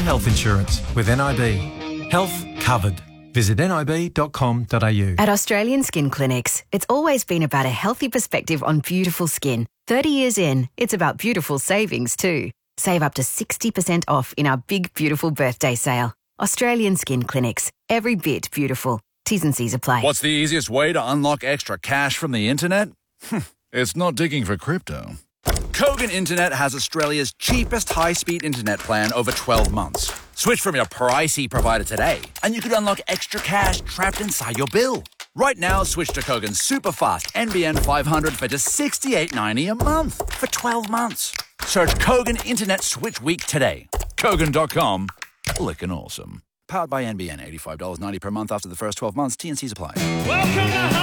health insurance with NIB. Health covered. Visit nib.com.au. At Australian Skin Clinics, it's always been about a healthy perspective on beautiful skin. 30 years in, it's about beautiful savings too. Save up to 60% off in our big, beautiful birthday sale. Australian Skin Clinics. Every bit beautiful. T's and C's apply. What's the easiest way to unlock extra cash from the internet? It's not digging for crypto. Kogan Internet has Australia's cheapest high-speed internet plan over 12 months. Switch from your pricey provider today, and you could unlock extra cash trapped inside your bill. Right now, switch to Kogan's super fast NBN 500 for just $68.90 a month for 12 months. Search Kogan Internet Switch Week today. Kogan.com. Lickin' awesome. Powered by NBN, $85.90 per month after the first 12 months. T&Cs apply. Welcome to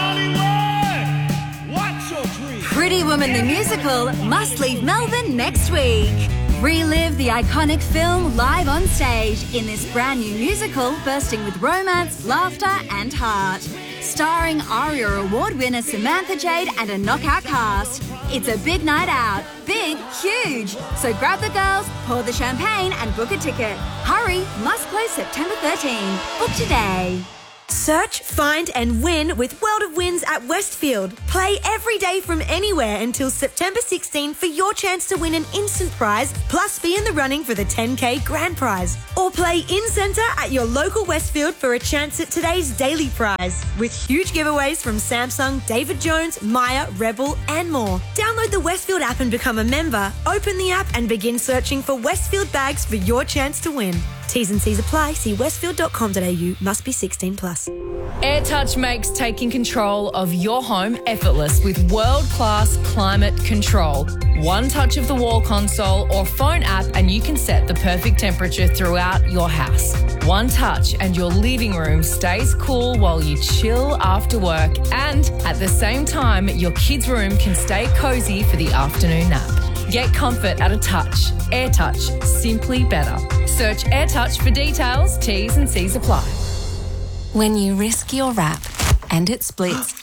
Hollywood! What's your dream? Pretty Woman the Musical must leave Melbourne next week. Relive the iconic film live on stage in this brand new musical bursting with romance, laughter and heart. Starring ARIA Award winner Samantha Jade and a knockout cast. It's a big night out. Big, huge. So grab the girls, pour the champagne and book a ticket. Hurry, must close September 13. Book today. Search, find and win with World of Wins at Westfield. Play every day from anywhere until September 16 for your chance to win an instant prize, plus be in the running for the 10K grand prize. Or play in-centre at your local Westfield for a chance at today's daily prize, with huge giveaways from Samsung, David Jones, Maya, Rebel and more. Download the Westfield app and become a member. Open the app and begin searching for Westfield bags for your chance to win. T's and C's apply. See westfield.com.au. Must be 16 plus. AirTouch makes taking control of your home effortless with world-class climate control. One touch of the wall console or phone app and you can set the perfect temperature throughout your house. One touch and your living room stays cool while you chill after work, and at the same time, your kids' room can stay cozy for the afternoon nap. Get comfort at a touch. AirTouch. Simply better. Search AirTouch for details. T's and C's apply. When you risk your wrap and it splits,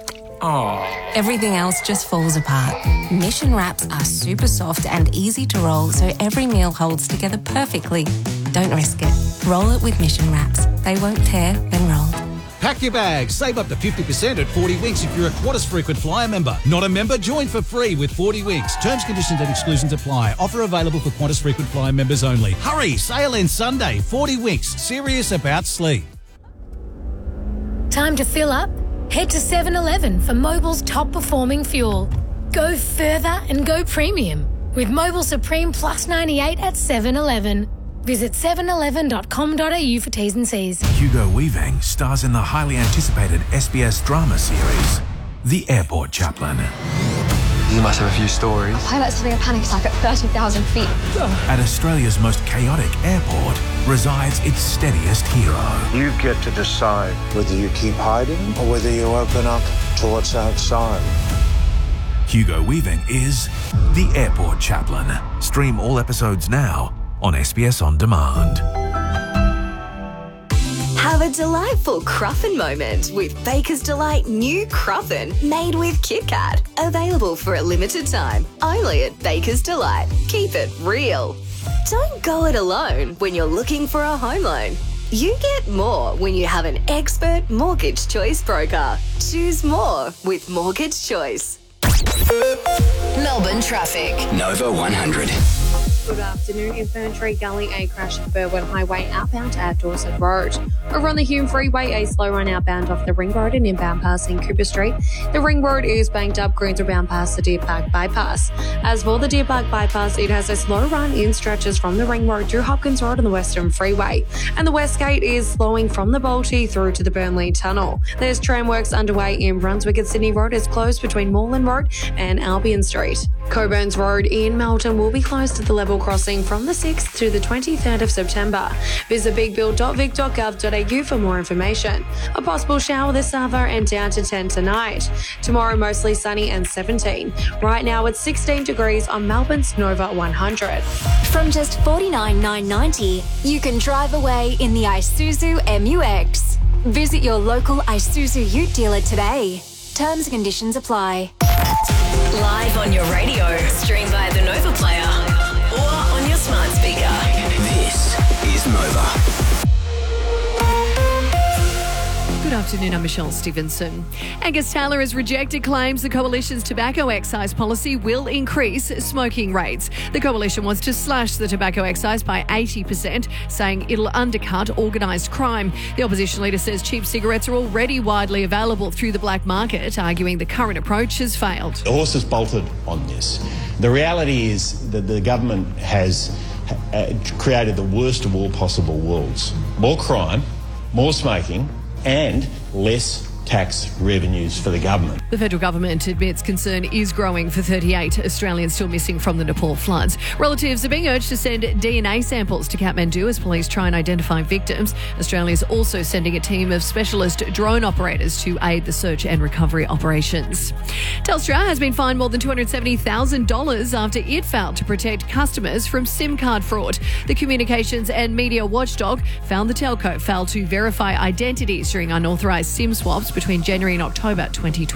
everything else just falls apart. Mission wraps are super soft and easy to roll, so every meal holds together perfectly. Don't risk it. Roll it with Mission wraps. They won't tear when rolled. Pack your bags. Save up to 50% at 40 Winks if you're a Qantas Frequent Flyer member. Not a member? Join for free with 40 Winks. Terms, conditions and exclusions apply. Offer available for Qantas Frequent Flyer members only. Hurry! Sale ends Sunday. 40 Winks. Serious about sleep. Time to fill up? Head to 7-Eleven for Mobil's top performing fuel. Go further and go premium with Mobil Supreme Plus 98 at 7-Eleven. Visit 711.com.au for T's and C's. Hugo Weaving stars in the highly anticipated SBS drama series, The Airport Chaplain. You must have a few stories. A pilot's having a panic attack at 30,000 feet. At Australia's most chaotic airport resides its steadiest hero. You get to decide whether you keep hiding or whether you open up to what's outside. Hugo Weaving is The Airport Chaplain. Stream all episodes now on SBS On Demand. Have a delightful Cruffin moment with Baker's Delight new Cruffin made with Kit Kat. Available for a limited time, only at Baker's Delight. Keep it real. Don't go it alone when you're looking for a home loan. You get more when you have an expert mortgage choice broker. Choose more with Mortgage Choice. Melbourne traffic. Nova 100. Good afternoon. Infantry Gully, a crash at Burwood Highway outbound at Dorset Road. Over on the Hume Freeway, a slow run outbound off the Ring Road and inbound passing Cooper Street. The Ring Road is banked up, Greensboro bound past the Deer Park Bypass. As for the Deer Park Bypass, it has a slow run in stretches from the Ring Road to Hopkins Road on the Western Freeway. And the West Gate is slowing from the Balti through to the Burnley Tunnel. There's tram works underway in Brunswick, and Sydney Road is closed between Moreland Road and Albion Street. Coburns Road in Melton will be closed to the level crossing from the 6th to the 23rd of September. Visit bigbill.vic.gov.au for more information. A possible shower this hour and down to 10 tonight. Tomorrow mostly sunny and 17. Right now it's 16 degrees on Melbourne's Nova 100. From just $49,990, you can drive away in the Isuzu MU-X. Visit your local Isuzu Ute dealer today. Terms and conditions apply. Live on your radio, stream via the Nova Player or on your smart speaker. This is afternoon, I'm Michelle Stevenson. Angus Taylor has rejected claims the Coalition's tobacco excise policy will increase smoking rates. The Coalition wants to slash the tobacco excise by 80%, saying it'll undercut organised crime. The opposition leader says cheap cigarettes are already widely available through the black market, arguing the current approach has failed. The horse has bolted on this. The reality is that the government has created the worst of all possible worlds. More crime, more smoking, and less tax revenues for the government. The federal government admits concern is growing for 38 Australians still missing from the Nepal floods. Relatives are being urged to send DNA samples to Kathmandu as police try and identify victims. Australia is also sending a team of specialist drone operators to aid the search and recovery operations. Telstra has been fined more than $270,000 after it failed to protect customers from SIM card fraud. The Communications and Media Watchdog found the telco failed to verify identities during unauthorised SIM swaps between January and October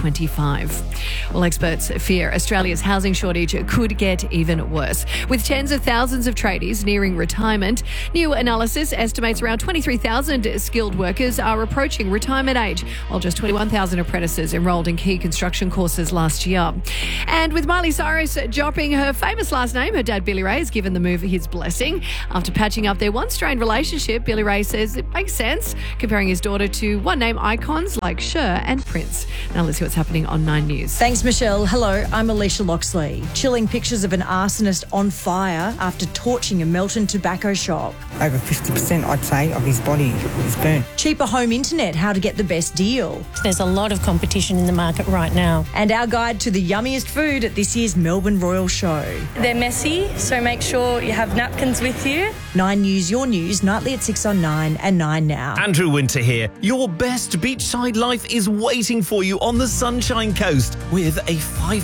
2025. Well, experts fear Australia's housing shortage could get even worse. With tens of thousands of tradies nearing retirement, new analysis estimates around 23,000 skilled workers are approaching retirement age, while just 21,000 apprentices enrolled in key construction courses last year. And with Miley Cyrus dropping her famous last name, her dad Billy Ray has given the move his blessing. After patching up their once-strained relationship, Billy Ray says it makes sense, comparing his daughter to one-name icons like Cher and Prince. Now let's see what's happening on 9 News. Thanks, Michelle. Hello, I'm Alicia Loxley. Chilling pictures of an arsonist on fire after torching a Melton tobacco shop. Over 50%, I'd say, of his body is burnt. Cheaper home internet, how to get the best deal. There's a lot of competition in the market right now. And our guide to the yummiest food at this year's Melbourne Royal Show. They're messy, so make sure you have napkins with you. 9 News, your news, nightly at 6 on 9 and 9 now. Andrew Winter here. Your best beachside life is waiting for you on the Sunshine Coast with a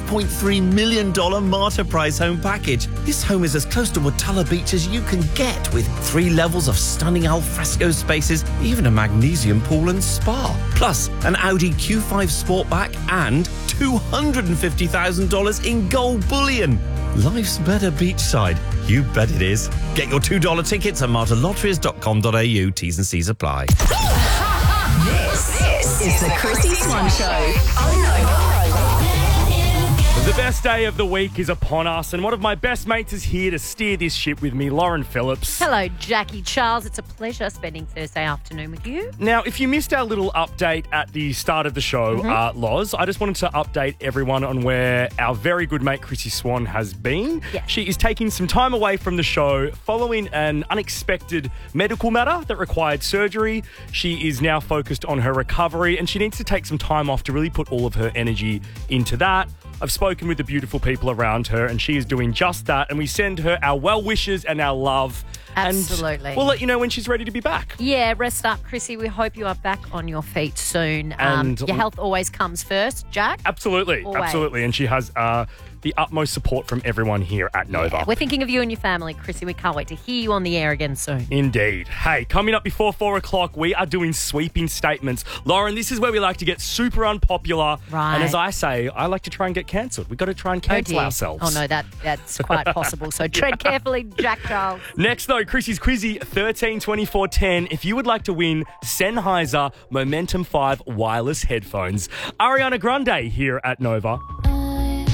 $5.3 million Marta Prize home package. This home is as close to Watala Beach as you can get, with 3 levels of stunning alfresco spaces, even a magnesium pool and spa. Plus, an Audi Q5 Sportback and $250,000 in gold bullion. Life's better beachside. You bet it is. Get your $2 tickets at martalotteries.com.au. T's and C's apply. This is the Chrissy Swan Show on Nova. The best day of the week is upon us, and one of my best mates is here to steer this ship with me, Lauren Phillips. Hello, Jackie Charles. It's a pleasure spending Thursday afternoon with you. Now, if you missed our little update at the start of the show, Loz, I just wanted to update everyone on where our very good mate Chrissy Swan has been. Yeah. She is taking some time away from the show following an unexpected medical matter that required surgery. She is now focused on her recovery, and she needs to take some time off to really put all of her energy into that. I've spoken with the beautiful people around her, and she is doing just that. And we send her our well wishes and our love. Absolutely. And we'll let you know when she's ready to be back. Yeah, rest up, Chrissy. We hope you are back on your feet soon. And your health always comes first, Jack. Absolutely. Always. Absolutely. And she has the utmost support from everyone here at Nova. Yeah, we're thinking of you and your family, Chrissy. We can't wait to hear you on the air again soon. Indeed. Hey, coming up before 4 o'clock, we are doing sweeping statements. Lauren, this is where we like to get super unpopular. Right. And as I say, I like to try and get cancelled. We've got to try and cancel ourselves. Oh, no, that's quite possible. So tread carefully, Jack Charles. Next, though, Chrissy's Quizzy 132410. If you would like to win Sennheiser Momentum 5 wireless headphones, Ariana Grande here at Nova.